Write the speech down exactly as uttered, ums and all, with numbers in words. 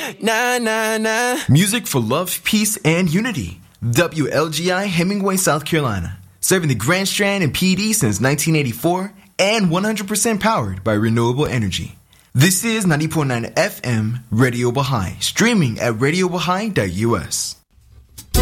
Nah, nah, nah. Music for love, peace, and unity. W L G I Hemingway, South Carolina. Serving the Grand Strand and P D since nineteen eighty-four and one hundred percent powered by renewable energy. This is ninety point nine F M Radio Baha'i, streaming at radio baha'i dot U S.